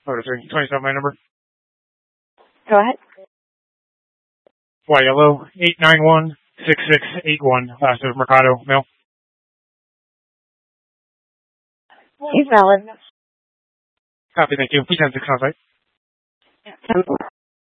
Photo 327, my number. Go ahead. YLO 8916681. Last of Mercado, mail. He's valid. Copy, thank you. P10 6 on site.